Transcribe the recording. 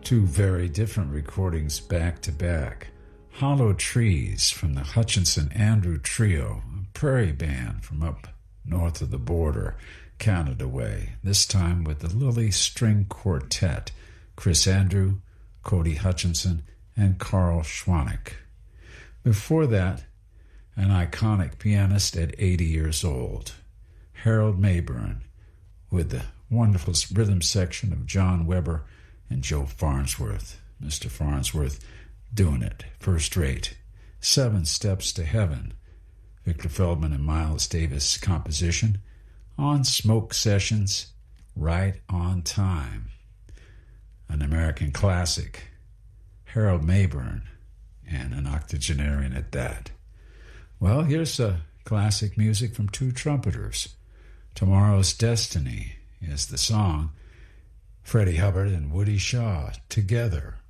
Two very different recordings back to back. Hollow Trees from the Hutchinson Andrew Trio, a prairie band from up north of the border, Canada way, this time with the Lily String Quartet, Chris Andrew, Cody Hutchinson, and Carl Schwanek. Before that, an iconic pianist at 80 years old, Harold Mayburn, with the wonderful rhythm section of John Weber and Joe Farnsworth. Mr. Farnsworth doing it first rate. 7 Steps to Heaven, Victor Feldman and Miles Davis composition, on Smoke Sessions, Right on Time. An American classic, Harold Mayburn, and an octogenarian at that. Well, here's classic music from two trumpeters. Tomorrow's Destiny is the song. Freddie Hubbard and Woody Shaw together.